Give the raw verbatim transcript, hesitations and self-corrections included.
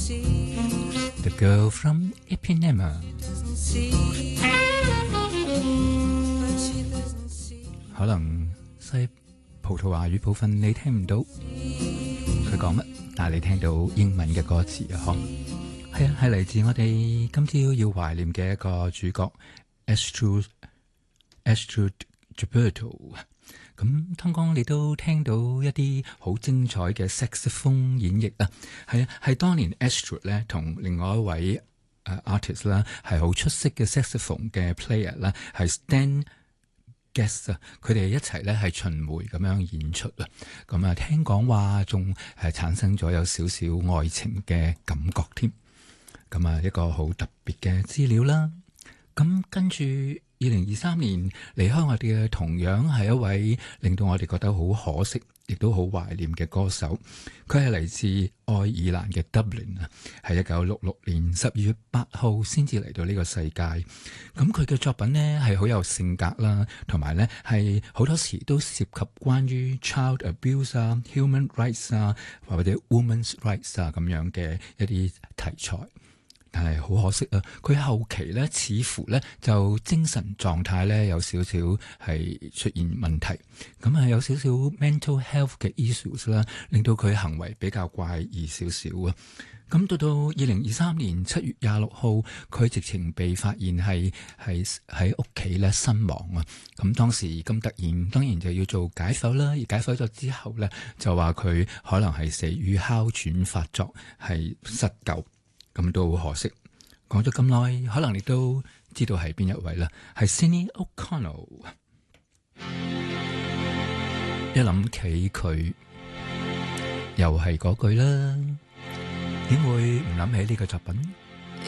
The Girl from Ipanema。 可能西葡萄牙語部分你聽唔到佢講乜，但係你聽到英文嘅歌詞啊，嗬，係啊，係嚟自我哋今朝要懷念嘅一個主角 Astrud Astrud Gilberto。咁通講你都聽到一啲好精彩嘅 saxophone 演繹啊，係啊，係當年 Astrud 咧同另外一位誒 artist 啦，係好出色嘅 saxophone 嘅 player 啦，係 Stan Getz 啊，佢哋一齊咧係巡迴咁樣演出啊，咁啊聽講話仲係產生咗有少少愛情嘅感覺添，咁啊一個好特別嘅資料啦。咁跟住二零二三年離開我哋嘅，同樣係一位令到我哋覺得好可惜，亦都好懷念嘅歌手。佢係嚟自愛爾蘭嘅 Dublin 啊，係一九六六年十二月八號先至嚟到呢個世界。咁佢嘅作品呢係好有性格啦，同埋呢係好多時都涉及關於 child abuse 啊、human rights 啊或者 women's rights 啊咁樣嘅一啲題材。但係好可惜啊！佢後期咧，似乎咧就精神狀態咧有少少係出現問題，咁啊有少少 mental health 嘅 issues 啦，令到佢行為比較怪異少少啊。咁到到二零二三年七月廿六號，佢直情被發現係係喺屋企咧身亡啊！咁當時咁突然，當然就要做解剖啦。而解剖咗之後咧，就話佢可能係死於哮喘發作，係失救。咁都好可惜，講咗咁耐，可能你都知道係邊一位啦，係 Sinéad O'Connell。一諗起佢，又係嗰句啦，點會唔諗起呢個作品